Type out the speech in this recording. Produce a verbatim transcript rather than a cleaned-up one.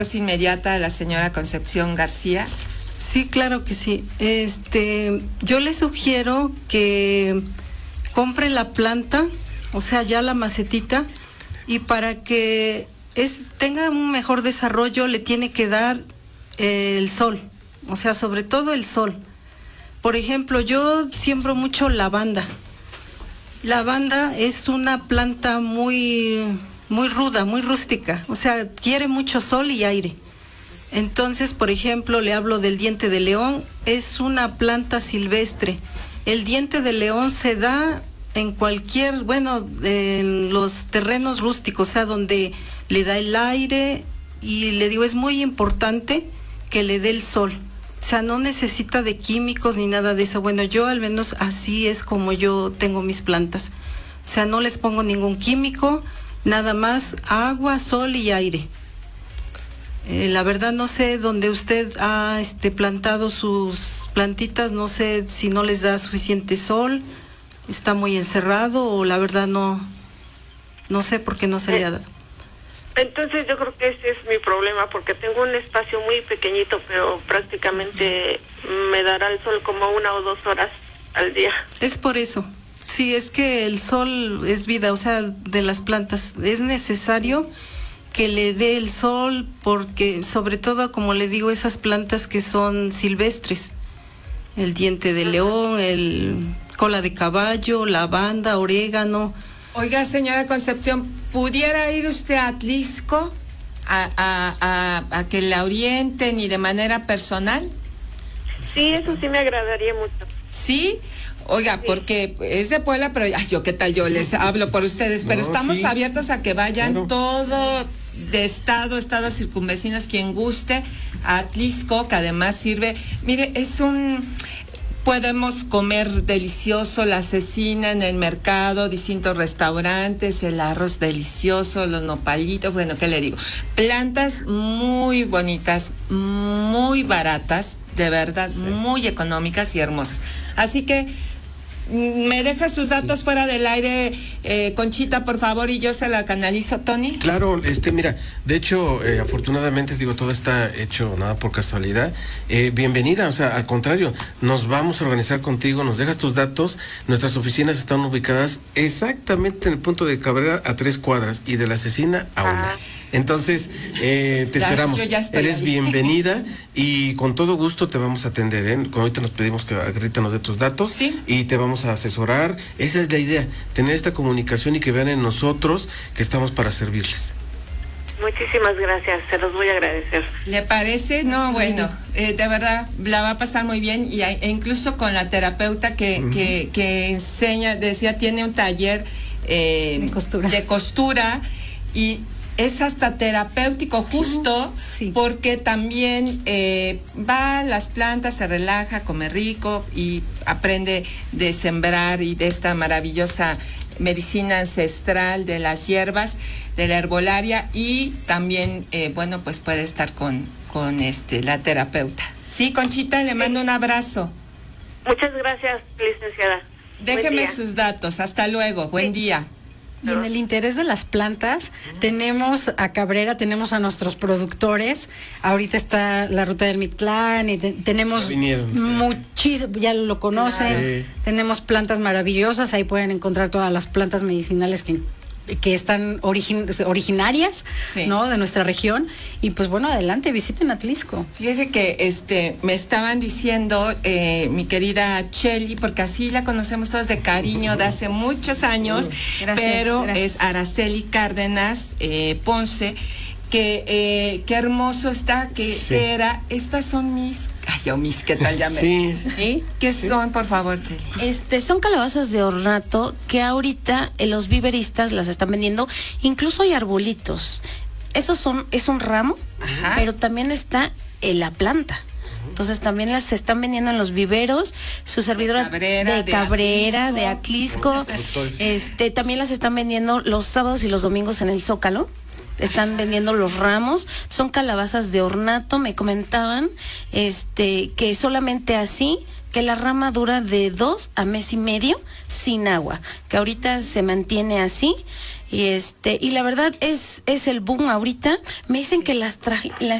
inmediata a la señora Concepción García. Sí, claro que sí. Este, yo le sugiero que compre la planta, o sea, ya la macetita, y para que es, tenga un mejor desarrollo le tiene que dar eh, el sol, o sea, sobre todo el sol. Por ejemplo, yo siembro mucho lavanda. Lavanda es una planta muy, muy ruda, muy rústica, o sea, quiere mucho sol y aire. Entonces, por ejemplo, le hablo del diente de león, es una planta silvestre. El diente de león se da en cualquier, bueno, en los terrenos rústicos, o sea, donde le da el aire, y le digo, es muy importante que le dé el sol. O sea, no necesita de químicos ni nada de eso. Bueno, yo al menos así es como yo tengo mis plantas. O sea, no les pongo ningún químico, nada más agua, sol y aire. Eh, la verdad no sé dónde usted ha este, plantado sus plantitas, no sé si no les da suficiente sol, está muy encerrado o la verdad no, no sé por qué no se le ha dado. Entonces yo creo que ese es mi problema, porque tengo un espacio muy pequeñito, pero prácticamente me dará el sol como una o dos horas al día. Es por eso. Sí, es que el sol es vida, o sea, de las plantas. Es necesario que le dé el sol, porque sobre todo, como le digo, esas plantas que son silvestres, el diente de león, el cola de caballo, lavanda, orégano. Oiga, señora Concepción, ¿pudiera ir usted a Atlisco a, a, a, a que la orienten y de manera personal? Sí, eso sí me agradaría mucho. ¿Sí? Oiga, sí. Porque es de Puebla, pero ay, yo qué tal, yo les hablo por ustedes, pero no, estamos sí. abiertos a que vayan claro. todo de estado, estados circunvecinos, quien guste, a Atlisco, que además sirve, mire, es un... Podemos comer delicioso, la cecina en el mercado, distintos restaurantes, el arroz delicioso, los nopalitos, bueno, ¿qué le digo? Plantas muy bonitas, muy baratas, de verdad, sí. muy económicas y hermosas. Así que me deja sus datos sí. fuera del aire, eh, Conchita, por favor, y yo se la canalizo, Tony. Claro, este, mira, de hecho, eh, afortunadamente, digo, todo está hecho nada por casualidad. Eh, bienvenida, o sea, al contrario, nos vamos a organizar contigo, nos dejas tus datos, nuestras oficinas están ubicadas exactamente en el punto de Cabrera a tres cuadras y de la Cecina a una. Ah. Entonces, eh, te ya, esperamos. Eres ahí. Bienvenida y con todo gusto te vamos a atender, ¿eh? Como ahorita nos pedimos que ahorita nos dé tus datos ¿sí? y te vamos a asesorar. Esa es la idea, tener esta comunicación y que vean en nosotros que estamos para servirles. Muchísimas gracias, se los voy a agradecer. ¿Le parece? No, bueno, eh, de verdad, la va a pasar muy bien y e incluso con la terapeuta que, uh-huh. que, que enseña, decía, tiene un taller eh, de costura. de costura y es hasta terapéutico justo sí. porque también eh, va a las plantas, se relaja, come rico y aprende de sembrar y de esta maravillosa medicina ancestral de las hierbas, de la herbolaria y también, eh, bueno, pues puede estar con, con este la terapeuta. Sí, Conchita, le mando un abrazo. Muchas gracias, licenciada. Déjeme sus datos, hasta luego, buen sí. día. Y en el interés de las plantas, tenemos a Cabrera, tenemos a nuestros productores. Ahorita está la ruta del Mictlán y te, tenemos sí. muchísimo, ya lo conocen. Sí. Tenemos plantas maravillosas, ahí pueden encontrar todas las plantas medicinales que que están origin, originarias, sí. ¿no? De nuestra región. Y pues bueno, adelante, visiten Atlisco. Fíjese que este me estaban diciendo eh, mi querida Cheli, porque así la conocemos todos de cariño de hace muchos años, gracias, pero gracias. Es Araceli Cárdenas eh, Ponce, que eh, qué hermoso está, que sí. era, estas son mis, ay, yo mis, ¿qué tal ya me? Sí. ¿Sí? ¿Qué sí. son, por favor, Cheli? Este, son calabazas de ornato que ahorita eh, los viveristas las están vendiendo, incluso hay arbolitos. Esos son, es un ramo, ajá. pero también está en la planta. Entonces también las están vendiendo en los viveros, su servidora Cabrera, de, de Cabrera, de Atlisco, este, también las están vendiendo los sábados y los domingos en el Zócalo. Están vendiendo los ramos, son calabazas de ornato, me comentaban, este, que solamente así, que la rama dura de dos a mes y medio sin agua, que ahorita se mantiene así, Y este, y la verdad es, es el boom ahorita. Me dicen que las traje, las